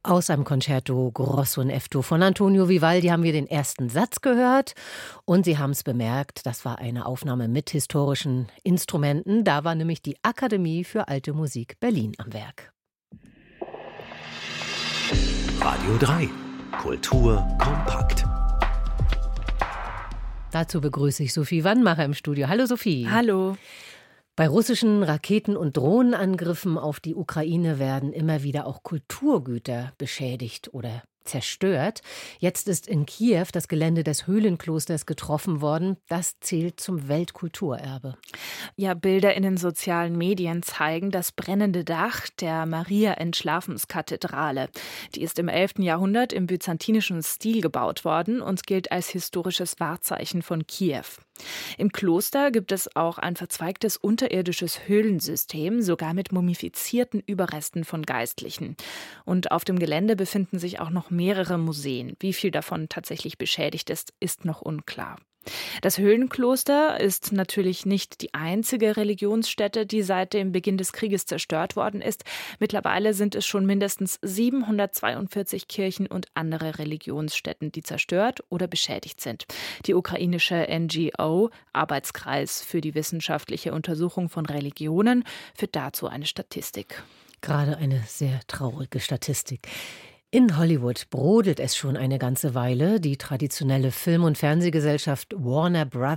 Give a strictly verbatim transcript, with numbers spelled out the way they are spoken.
Aus einem Concerto Grosso in F-Dur von Antonio Vivaldi haben wir den ersten Satz gehört. Und Sie haben es bemerkt, das war eine Aufnahme mit historischen Instrumenten. Da war nämlich die Akademie für Alte Musik Berlin am Werk. Radio drei. Kultur kompakt. Dazu begrüße ich Sophie Wannmacher im Studio. Hallo Sophie. Hallo. Bei russischen Raketen- und Drohnenangriffen auf die Ukraine werden immer wieder auch Kulturgüter beschädigt oder zerstört. Jetzt ist in Kiew das Gelände des Höhlenklosters getroffen worden. Das zählt zum Weltkulturerbe. Ja, Bilder in den sozialen Medien zeigen das brennende Dach der Maria-Entschlafenskathedrale. Die ist im elften Jahrhundert im byzantinischen Stil gebaut worden und gilt als historisches Wahrzeichen von Kiew. Im Kloster gibt es auch ein verzweigtes unterirdisches Höhlensystem, sogar mit mumifizierten Überresten von Geistlichen. Und auf dem Gelände befinden sich auch noch mehrere Museen. Wie viel davon tatsächlich beschädigt ist, ist noch unklar. Das Höhlenkloster ist natürlich nicht die einzige Religionsstätte, die seit dem Beginn des Krieges zerstört worden ist. Mittlerweile sind es schon mindestens siebenhundertzweiundvierzig Kirchen und andere Religionsstätten, die zerstört oder beschädigt sind. Die ukrainische N G O, Arbeitskreis für die wissenschaftliche Untersuchung von Religionen, führt dazu eine Statistik. Gerade eine sehr traurige Statistik. In Hollywood brodelt es schon eine ganze Weile. Die traditionelle Film- und Fernsehgesellschaft Warner Bros.